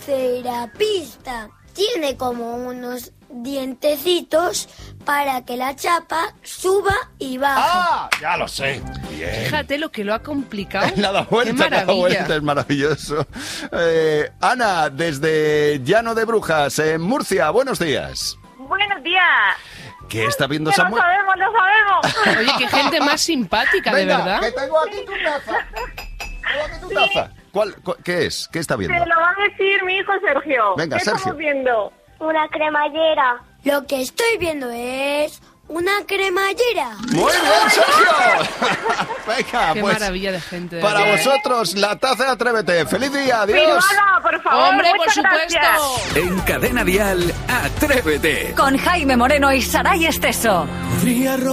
Cerapista. Tiene como unos dientecitos para que la chapa suba y baje. ¡Ah! Ya lo sé. Bien. Fíjate lo que lo ha complicado. Le ha dado vuelta, ¡Qué maravilla! es maravilloso. Ana, desde Llano de Brujas, en Murcia, buenos días. Buenos días. ¿Qué está viendo Lo Samuel? sabemos. Oye, qué gente más simpática, de verdad. que tengo aquí tu taza. Tengo aquí tu taza. ¿Qué es? ¿Qué está viendo? Te lo va a decir mi hijo Sergio. Venga, ¿Qué Sergio. estamos viendo? Una cremallera. Lo que estoy viendo es una cremallera. ¡Muy bien, Sergio! Venga, Qué pues maravilla de gente. de para verdad. vosotros, la taza de Atrévete. ¡Feliz día! ¡Adiós! Piruala, por favor. ¡Hombre, por muchas supuesto! gracias. En Cadena Dial, Atrévete. Con Jaime Moreno y Saray Esteso.